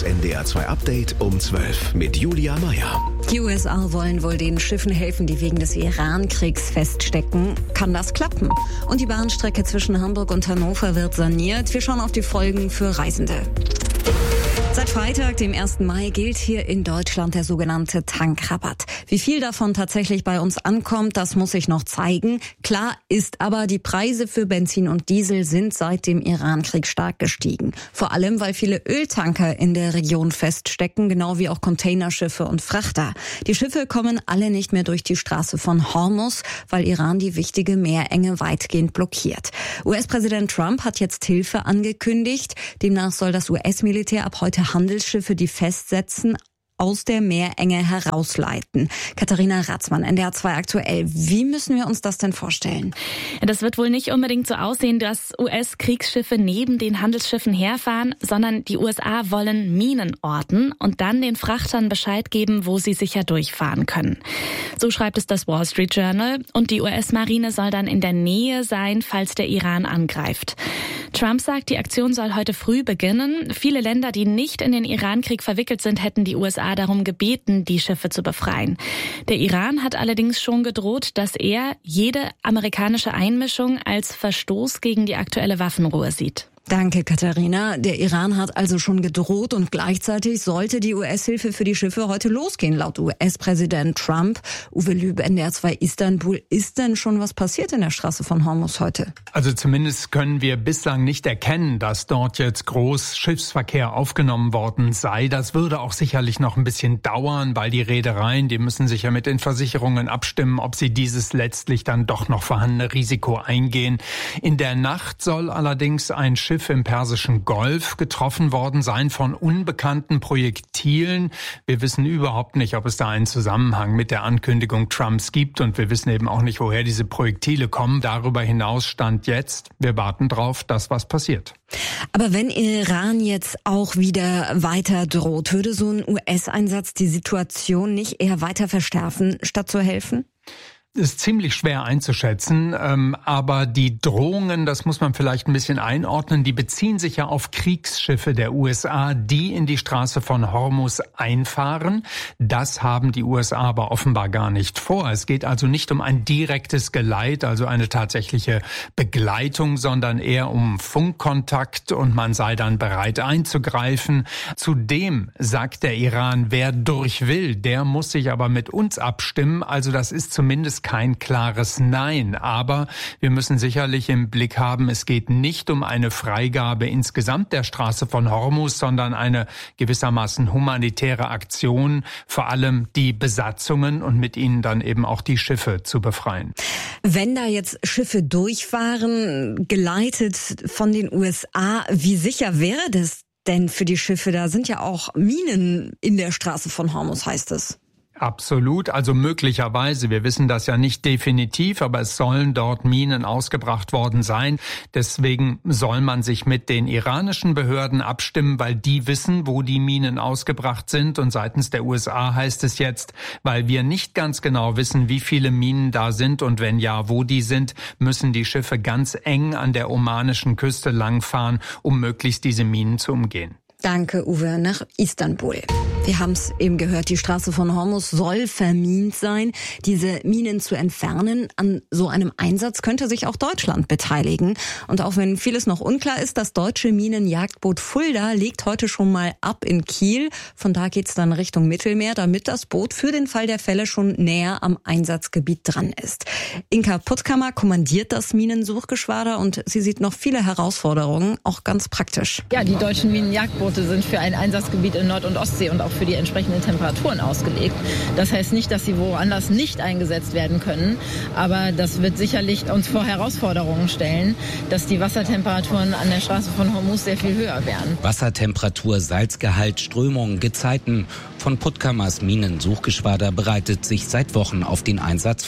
Das NDR 2 Update um 12 mit Julia Meyer. Die USA wollen wohl den Schiffen helfen, die wegen des Iran-Kriegs feststecken. Kann das klappen? Und die Bahnstrecke zwischen Hamburg und Hannover wird saniert. Wir schauen auf die Folgen für Reisende. Seit Freitag, dem 1. Mai, gilt hier in Deutschland der sogenannte Tankrabatt. Wie viel davon tatsächlich bei uns ankommt, das muss sich noch zeigen. Klar ist aber, die Preise für Benzin und Diesel sind seit dem Iran-Krieg stark gestiegen. Vor allem, weil viele Öltanker in der Region feststecken, genau wie auch Containerschiffe und Frachter. Die Schiffe kommen alle nicht mehr durch die Straße von Hormuz, weil Iran die wichtige Meerenge weitgehend blockiert. US-Präsident Trump hat jetzt Hilfe angekündigt. Demnach soll das US-Militär ab heute Handelsschiffe, die festsetzen, aus der Meerenge herausleiten. Katharina Ratzmann, NDR 2 aktuell. Wie müssen wir uns das denn vorstellen? Das wird wohl nicht unbedingt so aussehen, dass US-Kriegsschiffe neben den Handelsschiffen herfahren, sondern die USA wollen Minen orten und dann den Frachtern Bescheid geben, wo sie sicher durchfahren können. So schreibt es das Wall Street Journal. Und die US-Marine soll dann in der Nähe sein, falls der Iran angreift. Trump sagt, die Aktion soll heute früh beginnen. Viele Länder, die nicht in den Iran-Krieg verwickelt sind, hätten die USA darum gebeten, die Schiffe zu befreien. Der Iran hat allerdings schon gedroht, dass er jede amerikanische Einmischung als Verstoß gegen die aktuelle Waffenruhe sieht. Danke, Katharina. Der Iran hat also schon gedroht und gleichzeitig sollte die US-Hilfe für die Schiffe heute losgehen, laut US-Präsident Trump. Uwe Lüb, NDR 2 Istanbul. Ist denn schon was passiert in der Straße von Hormuz heute? Also zumindest können wir bislang nicht erkennen, dass dort jetzt groß Schiffsverkehr aufgenommen worden sei. Das würde auch sicherlich noch ein bisschen dauern, weil die Reedereien, die müssen sich ja mit den Versicherungen abstimmen, ob sie dieses letztlich dann doch noch vorhandene Risiko eingehen. In der Nacht soll allerdings ein Schiff im Persischen Golf getroffen worden sein von unbekannten Projektilen. Wir wissen überhaupt nicht, ob es da einen Zusammenhang mit der Ankündigung Trumps gibt und wir wissen eben auch nicht, woher diese Projektile kommen. Darüber hinaus stand jetzt, wir warten drauf, dass was passiert. Aber wenn Iran jetzt auch wieder weiter droht, würde so ein US-Einsatz die Situation nicht eher weiter verschärfen, statt zu helfen? Ist ziemlich schwer einzuschätzen, aber die Drohungen, das muss man vielleicht ein bisschen einordnen, die beziehen sich ja auf Kriegsschiffe der USA, die in die Straße von Hormuz einfahren. Das haben die USA aber offenbar gar nicht vor. Es geht also nicht um ein direktes Geleit, also eine tatsächliche Begleitung, sondern eher um Funkkontakt und man sei dann bereit einzugreifen. Zudem sagt der Iran, wer durch will, der muss sich aber mit uns abstimmen. Also das ist zumindest kein klares Nein, aber wir müssen sicherlich im Blick haben, es geht nicht um eine Freigabe insgesamt der Straße von Hormuz, sondern eine gewissermaßen humanitäre Aktion, vor allem die Besatzungen und mit ihnen dann eben auch die Schiffe zu befreien. Wenn da jetzt Schiffe durchfahren, geleitet von den USA, wie sicher wäre das denn für die Schiffe? Da sind ja auch Minen in der Straße von Hormuz, heißt es. Absolut, also möglicherweise, wir wissen das ja nicht definitiv, aber es sollen dort Minen ausgebracht worden sein. Deswegen soll man sich mit den iranischen Behörden abstimmen, weil die wissen, wo die Minen ausgebracht sind. Und seitens der USA heißt es jetzt, weil wir nicht ganz genau wissen, wie viele Minen da sind und wenn ja, wo die sind, müssen die Schiffe ganz eng an der omanischen Küste langfahren, um möglichst diese Minen zu umgehen. Danke, Uwe, nach Istanbul. Wir haben es eben gehört, die Straße von Hormuz soll vermint sein. Diese Minen zu entfernen, an so einem Einsatz könnte sich auch Deutschland beteiligen. Und auch wenn vieles noch unklar ist, das deutsche Minenjagdboot Fulda legt heute schon mal ab in Kiel. Von da geht's dann Richtung Mittelmeer, damit das Boot für den Fall der Fälle schon näher am Einsatzgebiet dran ist. Inka Puttkammer kommandiert das Minensuchgeschwader und sie sieht noch viele Herausforderungen, auch ganz praktisch. Ja, die deutschen Minenjagdboote sind für ein Einsatzgebiet in Nord- und Ostsee und auch für die entsprechenden Temperaturen ausgelegt. Das heißt nicht, dass sie woanders nicht eingesetzt werden können, aber das wird sicherlich uns vor Herausforderungen stellen, dass die Wassertemperaturen an der Straße von Hormuz sehr viel höher werden. Wassertemperatur, Salzgehalt, Strömungen, Gezeiten. Von Puttkammers Minensuchgeschwader bereitet sich seit Wochen auf den Einsatz vor.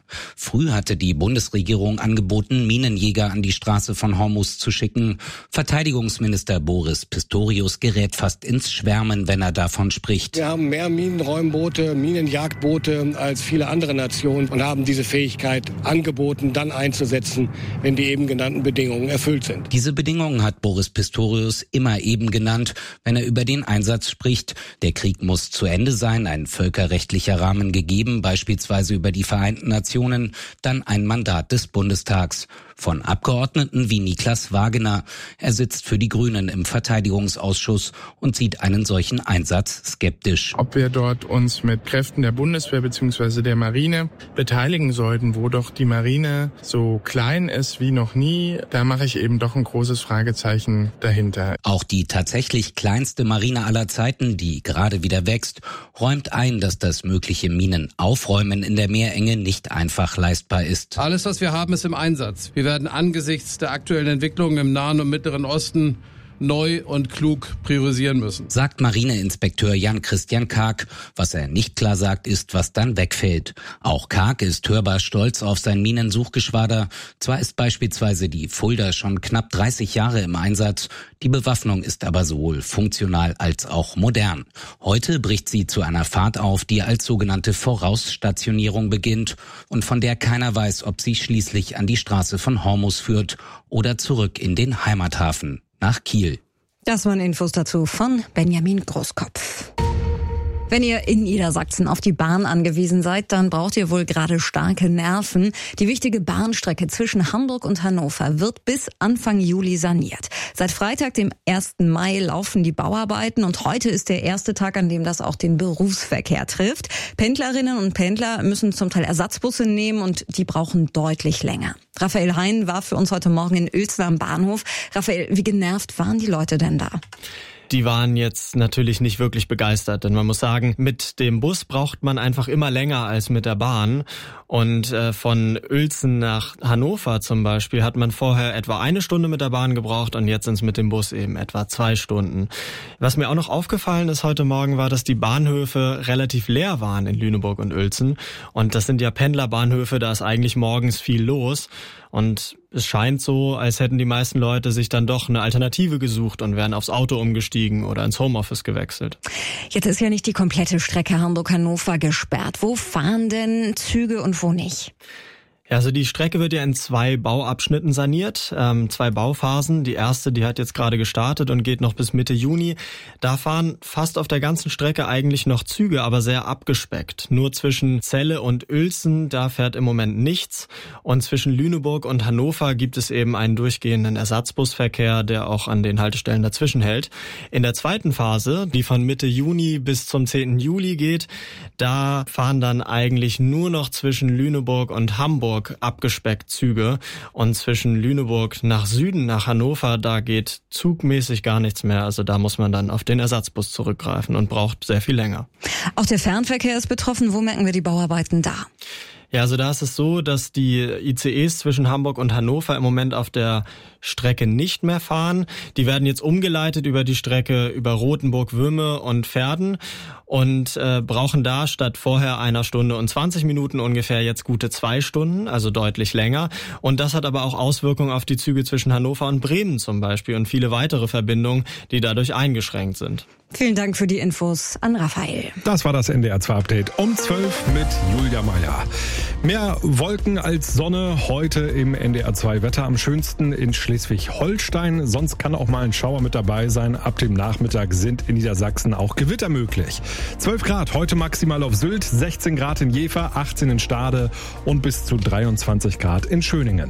Früh hatte die Bundesregierung angeboten, Minenjäger an die Straße von Hormuz zu schicken. Verteidigungsminister Boris Pistorius gerät fast ins Schwärmen, wenn er davon spricht. Wir haben mehr Minenräumboote, Minenjagdboote als viele andere Nationen und haben diese Fähigkeit angeboten, dann einzusetzen, wenn die eben genannten Bedingungen erfüllt sind. Diese Bedingungen hat Boris Pistorius immer eben genannt, wenn er über den Einsatz spricht. Der Krieg muss zu Ende sein, ein völkerrechtlicher Rahmen gegeben, beispielsweise über die Vereinten Nationen, dann ein Mandat des Bundestags. Von Abgeordneten wie Niklas Wagener. Er sitzt für die Grünen im Verteidigungsausschuss und sieht einen solchen Einsatz skeptisch. Ob wir dort uns mit Kräften der Bundeswehr bzw. der Marine beteiligen sollten, wo doch die Marine so klein ist wie noch nie, da mache ich eben doch ein großes Fragezeichen dahinter. Auch die tatsächlich kleinste Marine aller Zeiten, die gerade wieder wächst, räumt ein, dass das mögliche Minenaufräumen in der Meerenge nicht einfach leistbar ist. Alles, was wir haben, ist im Einsatz. Wir werden angesichts der aktuellen Entwicklungen im Nahen und Mittleren Osten neu und klug priorisieren müssen, sagt Marineinspekteur Jan-Christian Karg. Was er nicht klar sagt, ist, was dann wegfällt. Auch Karg ist hörbar stolz auf sein Minensuchgeschwader. Zwar ist beispielsweise die Fulda schon knapp 30 Jahre im Einsatz, die Bewaffnung ist aber sowohl funktional als auch modern. Heute bricht sie zu einer Fahrt auf, die als sogenannte Vorausstationierung beginnt und von der keiner weiß, ob sie schließlich an die Straße von Hormuz führt oder zurück in den Heimathafen nach Kiel. Das waren Infos dazu von Benjamin Großkopf. Wenn ihr in Niedersachsen auf die Bahn angewiesen seid, dann braucht ihr wohl gerade starke Nerven. Die wichtige Bahnstrecke zwischen Hamburg und Hannover wird bis Anfang Juli saniert. Seit Freitag, dem 1. Mai, laufen die Bauarbeiten und heute ist der erste Tag, an dem das auch den Berufsverkehr trifft. Pendlerinnen und Pendler müssen zum Teil Ersatzbusse nehmen und die brauchen deutlich länger. Raphael Hein war für uns heute Morgen in Uelzen am Bahnhof. Raphael, wie genervt waren die Leute denn da? Die waren jetzt natürlich nicht wirklich begeistert, denn man muss sagen, mit dem Bus braucht man einfach immer länger als mit der Bahn. Und von Uelzen nach Hannover zum Beispiel hat man vorher etwa 1 Stunde mit der Bahn gebraucht und jetzt sind es mit dem Bus eben etwa 2 Stunden. Was mir auch noch aufgefallen ist heute Morgen war, dass die Bahnhöfe relativ leer waren in Lüneburg und Uelzen. Und das sind ja Pendlerbahnhöfe, da ist eigentlich morgens viel los. Und es scheint so, als hätten die meisten Leute sich dann doch eine Alternative gesucht und wären aufs Auto umgestiegen oder ins Homeoffice gewechselt. Jetzt ist ja nicht die komplette Strecke Hamburg-Hannover gesperrt. Wo fahren denn Züge und wo nicht? Ja, also die Strecke wird ja in 2 Bauabschnitten saniert, 2 Bauphasen. Die erste, die hat jetzt gerade gestartet und geht noch bis Mitte Juni. Da fahren fast auf der ganzen Strecke eigentlich noch Züge, aber sehr abgespeckt. Nur zwischen Celle und Uelzen, da fährt im Moment nichts. Und zwischen Lüneburg und Hannover gibt es eben einen durchgehenden Ersatzbusverkehr, der auch an den Haltestellen dazwischen hält. In der zweiten Phase, die von Mitte Juni bis zum 10. Juli geht, da fahren dann eigentlich nur noch zwischen Lüneburg und Hamburg abgespeckt Züge und zwischen Lüneburg nach Süden, nach Hannover, da geht zugmäßig gar nichts mehr. Also da muss man dann auf den Ersatzbus zurückgreifen und braucht sehr viel länger. Auch der Fernverkehr ist betroffen. Wo merken wir die Bauarbeiten da? Ja, also da ist es so, dass die ICEs zwischen Hamburg und Hannover im Moment auf der Strecke nicht mehr fahren. Die werden jetzt umgeleitet über die Strecke über Rothenburg, Wümme und Verden und brauchen da statt vorher 1 Stunde und 20 Minuten ungefähr jetzt gute 2 Stunden, also deutlich länger. Und das hat aber auch Auswirkungen auf die Züge zwischen Hannover und Bremen zum Beispiel und viele weitere Verbindungen, die dadurch eingeschränkt sind. Vielen Dank für die Infos an Raphael. Das war das NDR 2 Update um 12 mit Julia Meyer. Mehr Wolken als Sonne heute im NDR 2 Wetter, am schönsten in Schleswig-Holstein. Sonst kann auch mal ein Schauer mit dabei sein. Ab dem Nachmittag sind in Niedersachsen auch Gewitter möglich. 12 Grad heute maximal auf Sylt, 16 Grad in Jever, 18 in Stade und bis zu 23 Grad in Schöningen.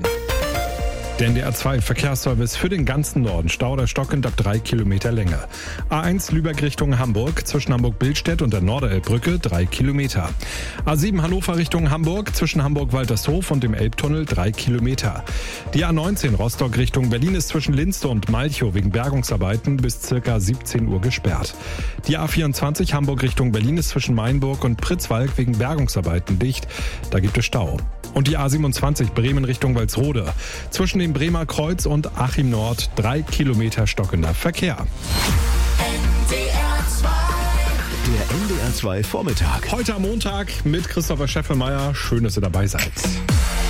Der NDR 2 Verkehrsservice für den ganzen Norden. Stau oder stockend ab 3 Kilometer Länge. A1 Lübeck Richtung Hamburg, zwischen Hamburg-Billstedt und der Norderelbbrücke 3 Kilometer. A7 Hannover Richtung Hamburg, zwischen Hamburg-Waltershof und dem Elbtunnel 3 Kilometer. Die A19 Rostock Richtung Berlin ist zwischen Linste und Malchow wegen Bergungsarbeiten bis ca. 17 Uhr gesperrt. Die A24 Hamburg Richtung Berlin ist zwischen Mainburg und Pritzwalk wegen Bergungsarbeiten dicht. Da gibt es Stau. Und die A27 Bremen Richtung Walsrode. Zwischen dem Bremer Kreuz und Achim Nord 3 Kilometer stockender Verkehr. Der NDR 2 Vormittag. Heute am Montag mit Christopher Scheffelmeier. Schön, dass ihr dabei seid.